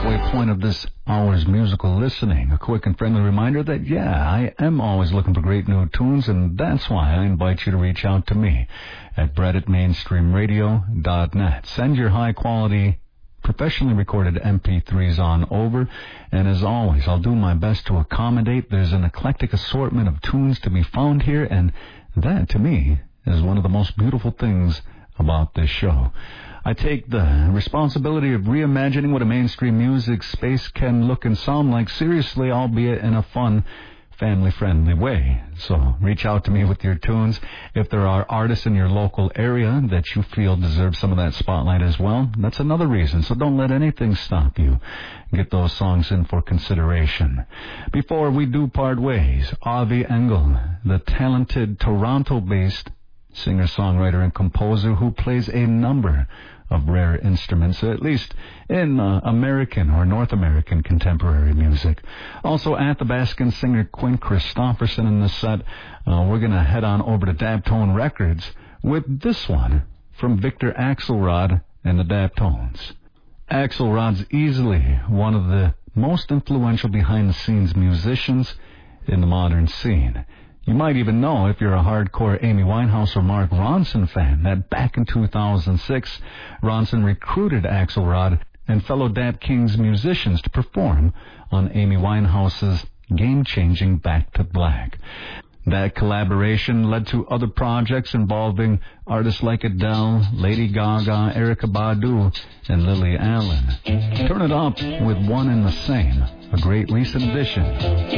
halfway point of this hour's musical listening. A quick and friendly reminder that, I am always looking for great new tunes, and that's why I invite you to reach out to me at brett@mainstreamradio.net. Send your high-quality, professionally recorded MP3s on over, and as always, I'll do my best to accommodate. There's an eclectic assortment of tunes to be found here, and that, to me, is one of the most beautiful things about this show. I take the responsibility of reimagining what a mainstream music space can look and sound like seriously, albeit in a fun, family-friendly way. So reach out to me with your tunes. If there are artists in your local area that you feel deserve some of that spotlight as well, that's another reason. So don't let anything stop you. Get those songs in for consideration. Before we do part ways, Avi Engel, the talented Toronto-based singer-songwriter and composer who plays a number of rare instruments, at least in American or North American contemporary music. Also, Athabascan singer Quinn Christopherson in the set. We're going to head on over to Daptone Records with this one from Victor Axelrod and the Daptones. Axelrod's easily one of the most influential behind-the-scenes musicians in the modern scene. You might even know, if you're a hardcore Amy Winehouse or Mark Ronson fan, that back in 2006, Ronson recruited Axelrod and fellow Dap Kings musicians to perform on Amy Winehouse's game-changing Back to Black. That collaboration led to other projects involving artists like Adele, Lady Gaga, Erykah Badu, and Lily Allen. Turn it up with One and the Same, a great recent addition